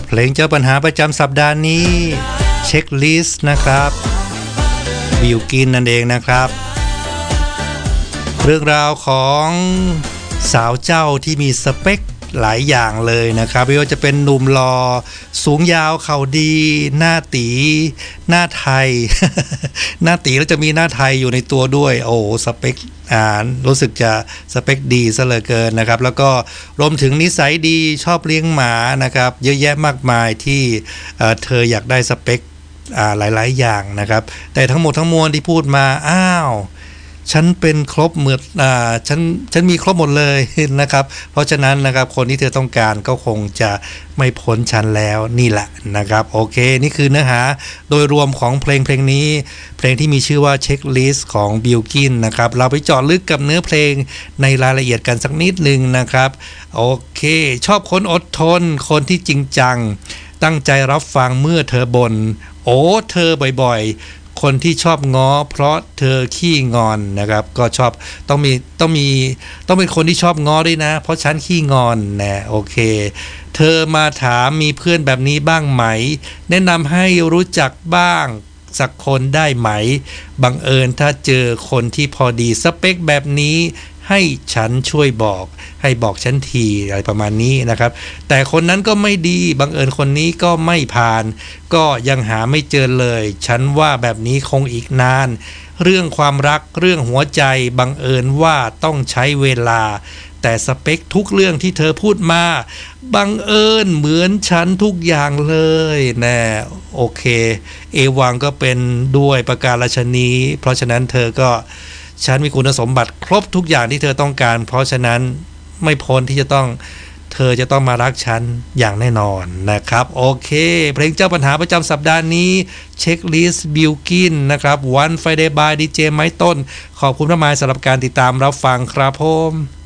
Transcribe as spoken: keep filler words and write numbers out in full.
เพลงเจ้าปัญหาประจำสัปดาห์นี้เช็คลิสต์นะครับบิวกินนั่นเองนะครับเรื่องราวของสาวเจ้าที่มีสเปคหลายอย่างเลยนะครับไม่ว่าจะเป็นหนุ่มหล่อสูงยาวเข่าดีหน้าตีหน้าไทย หน้าตีแล้วจะมีหน้าไทยอยู่ในตัวด้วยโอ้สเปคอ่ารู้สึกจะสเปคดีซะเหลือเกินนะครับแล้วก็รวมถึงนิสัยดีชอบเลี้ยงหมานะครับเยอะแยะมากมายที่เอ่อเธออยากได้สเปคอ่าหลายๆอย่างนะครับแต่ทั้งหมดทั้งมวลที่พูดมาอ้าวฉันเป็นครบหมดอ่าฉันฉันมีครบหมดเลยนะครับเพราะฉะนั้นนะครับคนที่เธอต้องการก็คงจะไม่พ้นฉันแล้วนี่แหละนะครับโอเคนี่คือเนื้อหาโดยรวมของเพลงเพลงนี้เพลงที่มีชื่อว่าเช็คลิสต์ของบิลกินนะครับเราไปเจาะลึกกับเนื้อเพลงในรายละเอียดกันสักนิดนึงนะครับโอเคชอบคนอดทนคนที่จริงจังตั้งใจรับฟังเมื่อเธอบ่นโอ้เธอบ่อยๆคนที่ชอบง้อเพราะเธอขี้งอนนะครับก็ชอบต้องมีต้องมีต้องเป็นคนที่ชอบง้อด้วยนะเพราะฉันขี้งอนนะโอเคเธอมาถามมีเพื่อนแบบนี้บ้างไหมแนะนำให้รู้จักบ้างสักคนได้ไหมบังเอิญถ้าเจอคนที่พอดีสเปคแบบนี้ให้ฉันช่วยบอกให้บอกฉันทีอะไรประมาณนี้นะครับแต่คนนั้นก็ไม่ดีบังเอิญคนนี้ก็ไม่ผ่านก็ยังหาไม่เจอเลยฉันว่าแบบนี้คงอีกนานเรื่องความรักเรื่องหัวใจบังเอิญว่าต้องใช้เวลาแต่สเปคทุกเรื่องที่เธอพูดมาบังเอิญเหมือนฉันทุกอย่างเลยแน่โอเคเอวังก็เป็นด้วยประการราชนีเพราะฉะนั้นเธอก็ฉันมีคุณสมบัติครบทุกอย่างที่เธอต้องการเพราะฉะนั้นไม่พ้นที่จะต้องเธอจะต้องมารักฉันอย่างแน่นอนนะครับโอเคเพลงเจ้าปัญหาประจำสัปดาห์นี้เช็คลิสต์บิลกินนะครับ One Friday by ดี เจ ไม้ต้นขอบคุณมากมายสำหรับการติดตามรับฟังครับผม